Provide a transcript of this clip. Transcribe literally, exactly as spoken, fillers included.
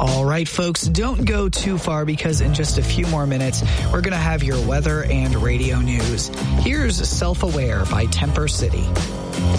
All right, folks, don't go too far because in just a few more minutes, we're going to have your weather and radio news. Here's Self-Aware by Temper City.